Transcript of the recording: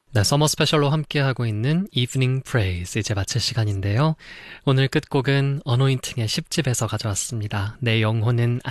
네, 서머 스페셜로 함께하고 있는 Evening Praise 이제 마칠 시간인데요. 오늘 끝곡은 어노인팅의 10집에서 가져왔습니다. 내 영혼은